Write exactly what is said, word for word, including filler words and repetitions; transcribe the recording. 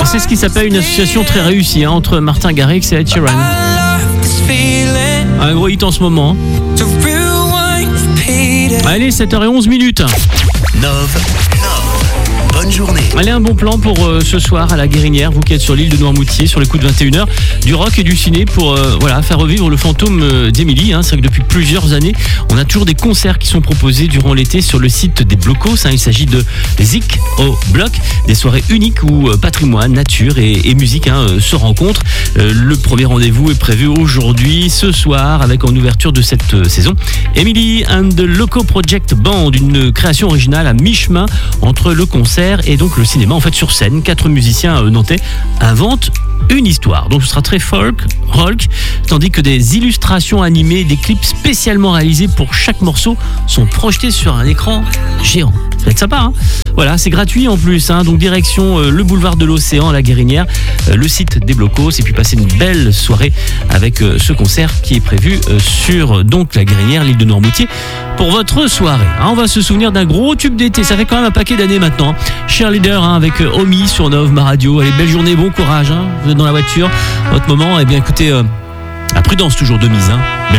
c'est ce qui s'appelle une association très réussie hein, entre Martin Garrix et Ed Sheeran. Un gros hit en ce moment. Allez, sept heures onze minutes. Nove, bonne journée. Allez, un bon plan pour euh, ce soir à la Guérinière, vous qui êtes sur l'île de Noirmoutier, sur les coups de vingt et une heures, du rock et du ciné pour euh, voilà, faire revivre le fantôme euh, d'Émilie. Hein. C'est vrai que depuis plusieurs années, on a toujours des concerts qui sont proposés durant l'été sur le site des Blocos. Hein. Il s'agit de Zik au Bloc, des soirées uniques où euh, patrimoine, nature et, et musique hein, euh, se rencontrent. Euh, le premier rendez-vous est prévu aujourd'hui, ce soir, avec en ouverture de cette euh, saison, Emily and the Loco Project Band, une création originale à mi-chemin entre le concert et donc le cinéma. En fait, sur scène, quatre musiciens euh, nantais inventent une histoire. Donc ce sera très folk, rock, tandis que des illustrations animées, des clips spécialement réalisés pour chaque morceau sont projetés sur un écran géant. Ça va être sympa, hein. Voilà, c'est gratuit en plus, hein. Donc direction euh, le boulevard de l'Océan à la Guérinière, euh, le site des Blocos, et puis passer une belle soirée avec euh, ce concert qui est prévu euh, sur donc la Guérinière, l'île de Noirmoutier, pour votre soirée. Hein, on va se souvenir d'un gros tube d'été, ça fait quand même un paquet d'années maintenant. Cheerleader hein, avec euh, Omi sur Nove, ma radio. Allez, belle journée, bon courage. Hein. Vous êtes dans la voiture, votre moment, et eh bien écoutez, euh, à prudence toujours de mise. Hein.